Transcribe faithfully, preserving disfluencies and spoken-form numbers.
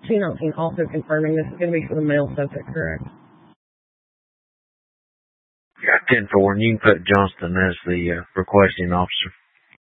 two nineteen also confirming this is going to be for the male subject, correct? Yeah, ten four, and you can put Johnston as the uh, requesting officer.